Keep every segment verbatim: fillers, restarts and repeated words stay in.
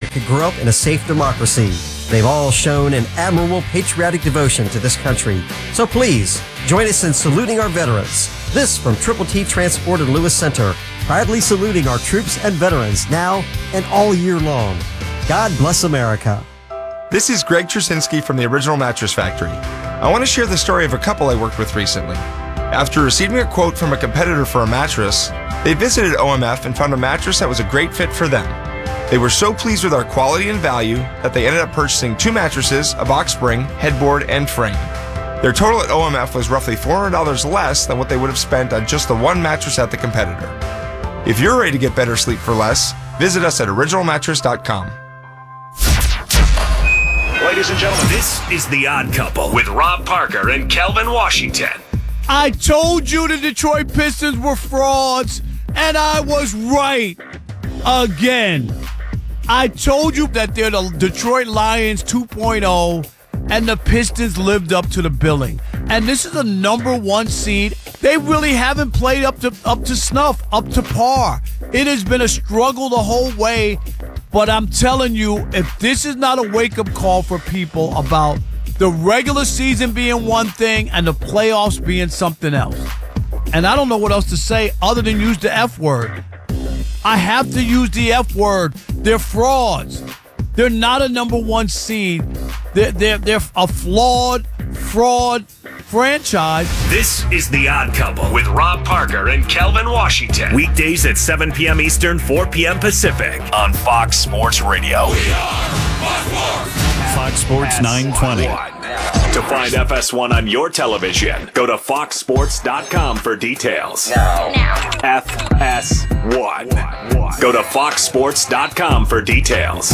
could grow up in a safe democracy. They've all shown an admirable patriotic devotion to this country. So please, join us in saluting our veterans. This from Triple T Transport and Lewis Center, proudly saluting our troops and veterans now and all year long. God bless America. This is Greg Trusinski from the Original Mattress Factory. I want to share the story of a couple I worked with recently. After receiving a quote from a competitor for a mattress, they visited O M F and found a mattress that was a great fit for them. They were so pleased with our quality and value that they ended up purchasing two mattresses, a box spring, headboard, and frame. Their total at O M F was roughly four hundred dollars less than what they would have spent on just the one mattress at the competitor. If you're ready to get better sleep for less, visit us at original mattress dot com. Ladies and gentlemen, this is The Odd Couple with Rob Parker and Kelvin Washington. I told you the Detroit Pistons were frauds, and I was right again. I told you that they're the Detroit Lions two point oh, and the Pistons lived up to the billing. And this is a number one seed. They really haven't played up to up to snuff, up to par. It has been a struggle the whole way. But I'm telling you, if this is not a wake-up call for people about the regular season being one thing and the playoffs being something else, and I don't know what else to say other than use the F word. I have to use the F word. They're frauds. They're not a number one seed. They're, they're, they're a flawed, fraud franchise. This is The Odd Couple with Rob Parker and Kelvin Washington. Weekdays at seven p.m. Eastern, four p.m. Pacific on Fox Sports Radio. We are Fox Sports. Fox Sports nine twenty. To find F S one on your television, go to fox sports dot com for details. Now. Now. F S one. Go to fox sports dot com for details.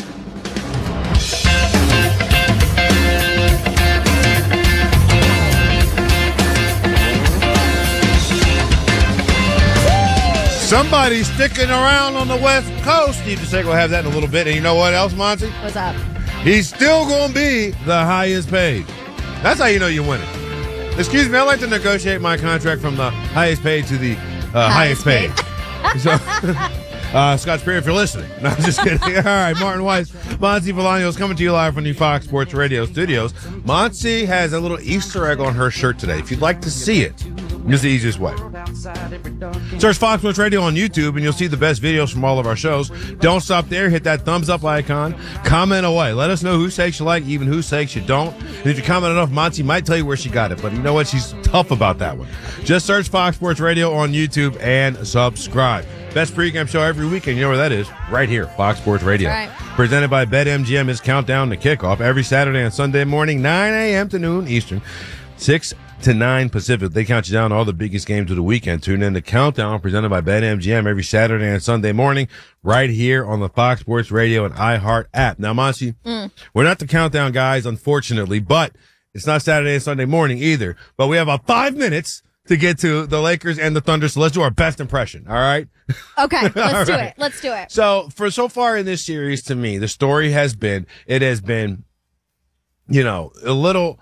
Somebody's sticking around on the West Coast. Steve DeSego will have that in a little bit. And you know what else, Monty? What's up? He's still going to be the highest paid. That's how you know you're winning. Excuse me, I'd like to negotiate my contract from the highest paid to the uh, highest, highest paid. paid. so, uh, Scott Spear, if you're listening. No, I'm just kidding. All right, Martin Weiss, Monty Bolaños coming to you live from the Fox Sports Radio studios. Monty has a little Easter egg on her shirt today. If you'd like to see it, here's the easiest way. Search Fox Sports Radio on YouTube, and you'll see the best videos from all of our shows. Don't stop there. Hit that thumbs up icon. Comment away. Let us know whose sakes you like, even whose sakes you don't. And if you comment enough, Monty might tell you where she got it. But you know what? She's tough about that one. Just search Fox Sports Radio on YouTube and subscribe. Best pregame show every weekend. You know where that is? Right here, Fox Sports Radio. Right. Presented by BetMGM is Countdown to Kickoff every Saturday and Sunday morning, nine a.m. to noon Eastern, six to nine Pacific. They count you down to all the biggest games of the weekend. Tune in to Countdown, presented by BetMGM every Saturday and Sunday morning, right here on the Fox Sports Radio and iHeart app. Now, Monty, mm. we're not the Countdown guys, unfortunately, but it's not Saturday and Sunday morning either. But we have about five minutes to get to the Lakers and the Thunder, so let's do our best impression, all right? Okay, let's all do right. it. Let's do it. So, for so far in this series, to me, the story has been, it has been, you know, a little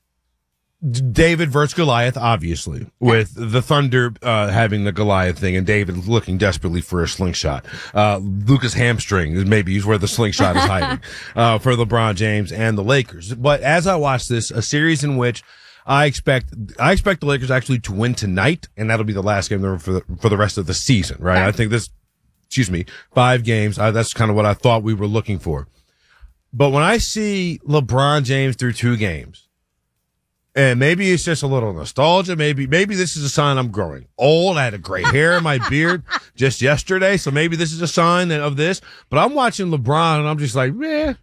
David versus Goliath, obviously, with the Thunder uh, having the Goliath thing and David looking desperately for a slingshot. Uh, Lucas hamstring, maybe is where the slingshot is hiding uh, for LeBron James and the Lakers. But as I watch this, a series in which I expect I expect the Lakers actually to win tonight, and that'll be the last game for the, for the rest of the season, right? Okay. I think this, excuse me, five games, I, that's kind of what I thought we were looking for. But when I see LeBron James through two games, and maybe it's just a little nostalgia. Maybe, maybe this is a sign I'm growing old. I had a gray hair in my beard just yesterday. So maybe this is a sign of this, but I'm watching LeBron and I'm just like, man,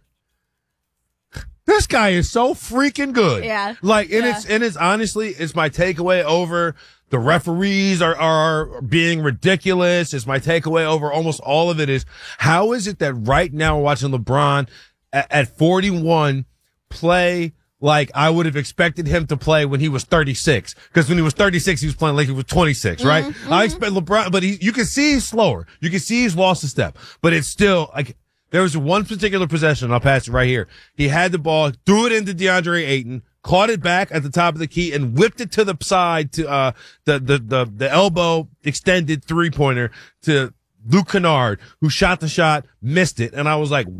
this guy is so freaking good. Yeah. Like, and yeah. it's, and it's honestly, it's my takeaway over the referees are, are being ridiculous. It's my takeaway over almost all of it is how is it that right now watching LeBron at, at forty-one play like I would have expected him to play when he was thirty-six. Because when he was thirty-six, he was playing like he was twenty-six, right? Mm-hmm. I expect LeBron, but he, you can see he's slower. You can see he's lost a step. But it's still, like, there was one particular possession, I'll pass it right here. He had the ball, threw it into DeAndre Ayton, caught it back at the top of the key, and whipped it to the side to uh the the the, the elbow extended three-pointer to Luke Kennard, who shot the shot, missed it. And I was like,